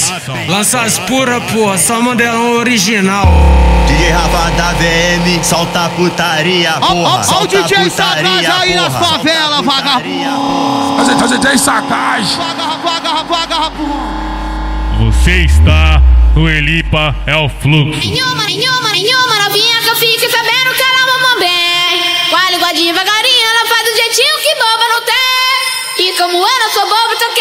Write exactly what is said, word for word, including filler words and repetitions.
três. Lança as pura, porra, só modelão original. D J Rafa da V M, solta a putaria, porra. Ó o D J Sagaz aí nas favelas, vagabundo. O D J Sagaz. Vaga, vaga, vaga, Você está no Elipa é o Fluxo. Nenhuma, nenhuma, nenhuma novinha que eu fique sabendo que ela mamou bem. Com a língua devagarinho, ela faz do jeitinho que boba não tem. E como eu não sou boba, tô